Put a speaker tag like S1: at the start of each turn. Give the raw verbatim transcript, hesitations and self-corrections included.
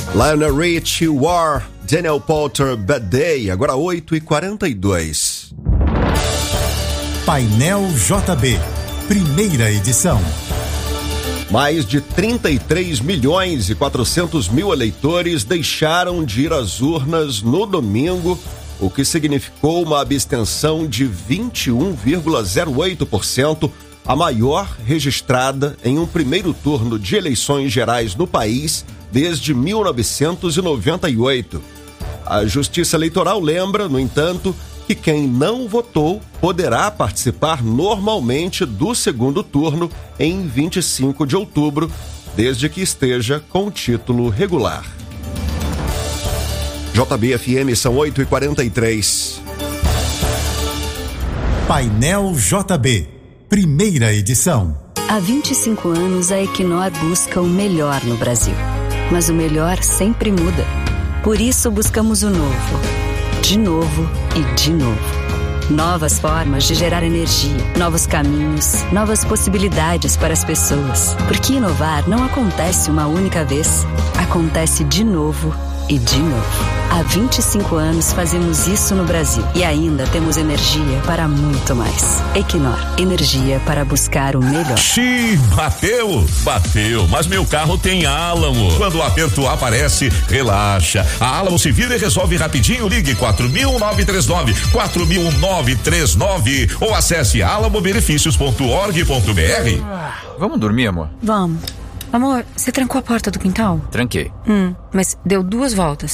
S1: Lionel Richie, War, Daniel Porter, Bad Day, agora oito e quarenta e dois.
S2: Painel J B, primeira edição.
S1: Mais de trinta e três milhões e quatrocentos mil eleitores deixaram de ir às urnas no domingo, o que significou uma abstenção de vinte e um vírgula zero oito por cento, a maior registrada em um primeiro turno de eleições gerais no país desde mil novecentos e noventa e oito. A Justiça Eleitoral lembra, no entanto, que quem não votou poderá participar normalmente do segundo turno em vinte e cinco de outubro, desde que esteja com título regular. J B F M, são oito e quarenta e três.
S2: Painel J B, primeira edição.
S3: Há vinte e cinco anos a Equinor busca o melhor no Brasil. Mas o melhor sempre muda. Por isso buscamos o novo. De novo e de novo. Novas formas de gerar energia, novos caminhos, novas possibilidades para as pessoas. Porque inovar não acontece uma única vez. Acontece de novo e de novo. Há vinte e cinco anos fazemos isso no Brasil e ainda temos energia para muito mais. Equinor, energia para buscar o melhor.
S4: Xiii, bateu, bateu, mas meu carro tem Álamo. Quando o aperto aparece, relaxa. A Álamo se vira e resolve rapidinho. Ligue quatro mil nove três nove, quatro mil nove três nove ou acesse alamo benefícios ponto org ponto br.
S5: Ah, vamos dormir, amor?
S6: Vamos. Amor, você trancou a porta do quintal?
S5: Tranquei.
S6: Hum, mas deu duas voltas.